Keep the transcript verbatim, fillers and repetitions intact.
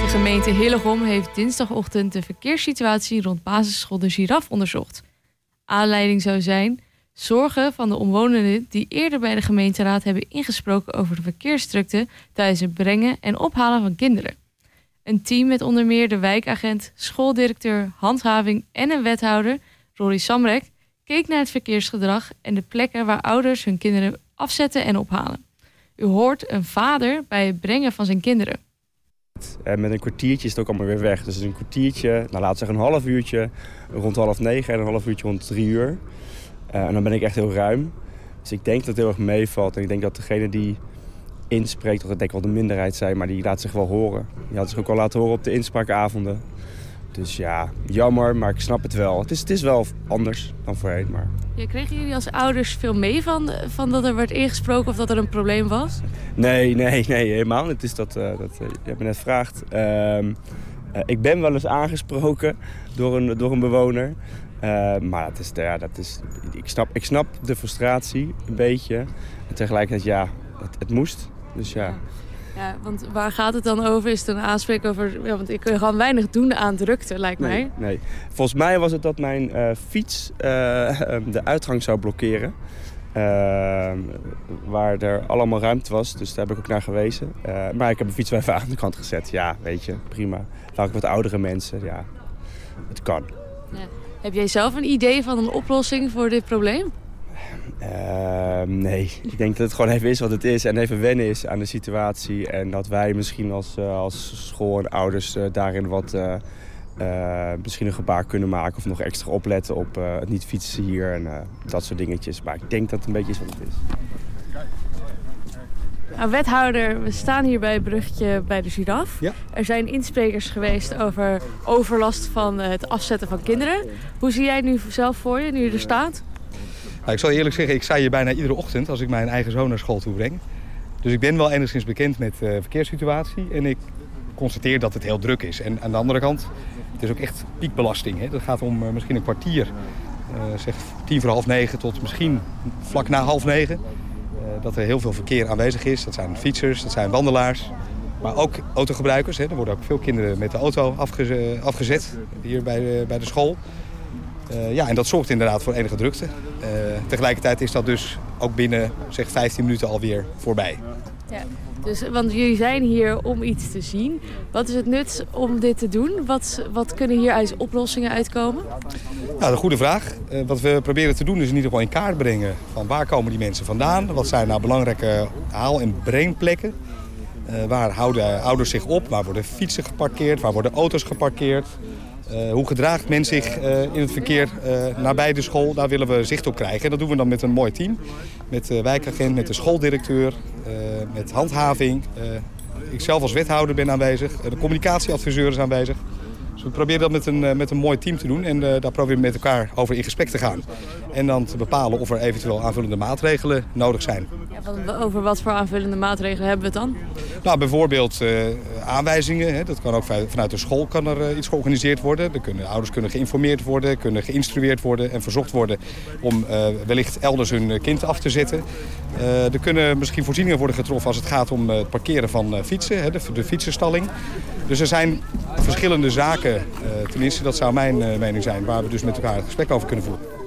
De gemeente Hillegom heeft dinsdagochtend de verkeerssituatie rond basisschool De Giraf onderzocht. Aanleiding zou zijn zorgen van de omwonenden die eerder bij de gemeenteraad hebben ingesproken over de verkeersdrukte tijdens het brengen en ophalen van kinderen. Een team met onder meer de wijkagent, schooldirecteur, handhaving en een wethouder, Rory Samrek, keek naar het verkeersgedrag en de plekken waar ouders hun kinderen afzetten en ophalen. U hoort een vader bij het brengen van zijn kinderen. En met een kwartiertje is het ook allemaal weer weg. Dus een kwartiertje, nou laten we zeggen een half uurtje rond half negen en een half uurtje rond drie uur. Uh, en dan ben ik echt heel ruim. Dus ik denk dat het heel erg meevalt. En ik denk dat degene die inspreekt, dat ik denk wel de minderheid zijn, maar die laat zich wel horen. Die had zich ook al laten horen op de inspraakavonden. Dus ja, jammer, maar ik snap het wel. Het is, het is wel anders dan voorheen, maar... Ja, kregen jullie als ouders veel mee van, van dat er werd ingesproken of dat er een probleem was? Nee, nee, nee, helemaal niet. Het is dat, uh, dat uh, je me net vraagt. Uh, uh, ik ben wel eens aangesproken door een, door een bewoner. Uh, maar dat is, ja, dat is, ik, snap, ik snap de frustratie een beetje. En tegelijkertijd, ja, het, het moest. Dus ja. ja. Ja, want waar gaat het dan over? Is het een aanspreek over... Ja, want ik kan gewoon weinig doen aan drukte, lijkt nee, mij. Nee, volgens mij was het dat mijn uh, fiets uh, de uitgang zou blokkeren. Uh, waar er allemaal ruimte was, dus daar heb ik ook naar gewezen. Uh, maar ik heb mijn fiets wel even aan de kant gezet. Ja, weet je, prima. Vaak wat oudere mensen, ja, het kan. Ja. Heb jij zelf een idee van een oplossing voor dit probleem? Uh, nee, ik denk dat het gewoon even is wat het is en even wennen is aan de situatie. En dat wij misschien als, uh, als school en ouders uh, daarin wat uh, uh, misschien een gebaar kunnen maken of nog extra opletten op uh, het niet fietsen hier en uh, dat soort dingetjes. Maar ik denk dat het een beetje is wat het is. Nou, wethouder, we staan hier bij het bruggetje bij de Giraf. Ja. Er zijn insprekers geweest over overlast van uh, het afzetten van kinderen. Hoe zie jij het nu zelf voor je, nu je er staat? Nou, ik zal je eerlijk zeggen, ik sta hier bijna iedere ochtend als ik mijn eigen zoon naar school toe breng. Dus ik ben wel enigszins bekend met de verkeerssituatie en ik constateer dat het heel druk is. En aan de andere kant, het is ook echt piekbelasting. Hè? Dat gaat om uh, misschien een kwartier, uh, zeg tien voor half negen tot misschien vlak na half negen. Uh, dat er heel veel verkeer aanwezig is. Dat zijn fietsers, dat zijn wandelaars, maar ook autogebruikers. Hè? Er worden ook veel kinderen met de auto afgeze- afgezet hier bij de, bij de school. Uh, ja, en dat zorgt inderdaad voor enige drukte. Uh, tegelijkertijd is dat dus ook binnen zeg vijftien minuten alweer voorbij. Ja, dus, want jullie zijn hier om iets te zien. Wat is het nut om dit te doen? Wat, wat kunnen hier als oplossingen uitkomen? Nou, een goede vraag. Uh, wat we proberen te doen is in ieder geval in kaart brengen van waar komen die mensen vandaan? Wat zijn nou belangrijke haal- en brengplekken? Uh, waar houden ouders zich op? Waar worden fietsen geparkeerd? Waar worden auto's geparkeerd? Uh, hoe gedraagt men zich uh, in het verkeer uh, nabij de school? Daar willen we zicht op krijgen. En dat doen we dan met een mooi team. Met de wijkagent, met de schooldirecteur, uh, met handhaving. Uh, ik zelf als wethouder ben aanwezig. Uh, de communicatieadviseur is aanwezig. Dus we proberen dat met een, uh, met een mooi team te doen. En uh, daar proberen we met elkaar over in gesprek te gaan. En dan te bepalen of er eventueel aanvullende maatregelen nodig zijn. Ja, over wat voor aanvullende maatregelen hebben we het dan? Nou, bijvoorbeeld uh, aanwijzingen. Hè. Dat kan ook vanuit de school kan er uh, iets georganiseerd worden. Er kunnen, ouders kunnen geïnformeerd worden, kunnen geïnstrueerd worden en verzocht worden om uh, wellicht elders hun kind af te zetten. Uh, er kunnen misschien voorzieningen worden getroffen als het gaat om uh, het parkeren van uh, fietsen, hè, de, de fietsenstalling. Dus er zijn verschillende zaken, uh, tenminste dat zou mijn uh, mening zijn, waar we dus met elkaar het gesprek over kunnen voeren.